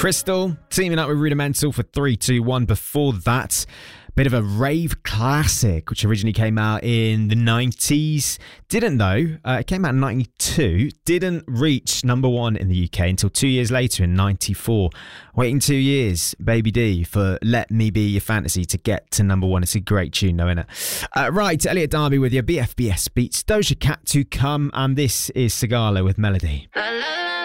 Crystal teaming up with Rudimental for 3-2-1. Before that, bit of a rave classic, which originally came out in the 90s. Didn't though. It came out in 92. Didn't reach number one in the UK until 2 years later in 94. Waiting 2 years, Baby D, for Let Me Be Your Fantasy to get to number one. It's a great tune though, isn't it? Right, Elliot Darby with your BFBS Beats. Doja Cat to come, and this is Sigala with Melody.